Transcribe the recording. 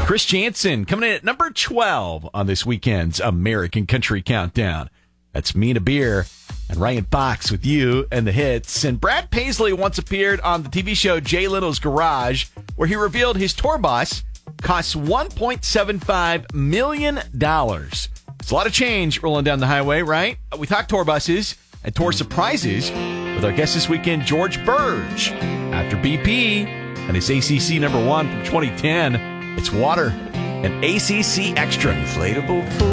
Chris Jansen coming in at number 12 on this weekend's American Country Countdown. That's Mina Beer and Ryan Fox with You and the Hits. And Brad Paisley once appeared on the TV show Jay Leno's Garage, where he revealed his tour bus costs $1.75 million. It's a lot of change rolling down the highway, right? We talk tour buses and tour surprises with our guest this weekend, George Burge. After BP and his ACC number 1 from 2010, it's Water and ACC Extra. Inflatable pool.